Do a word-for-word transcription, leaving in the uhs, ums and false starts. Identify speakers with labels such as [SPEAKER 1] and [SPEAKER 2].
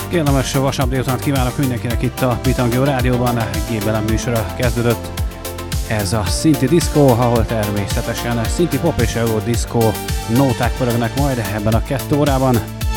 [SPEAKER 1] Kellemes vasárnap délutánt kívánok mindenkinek itt a Bitangio Rádióban. Gébelem műsora kezdődött. Ez a Szinti Disco, ahol természetesen Szinti Pop és Euro Disco nóták pörögnek majd ebben a kettő órában.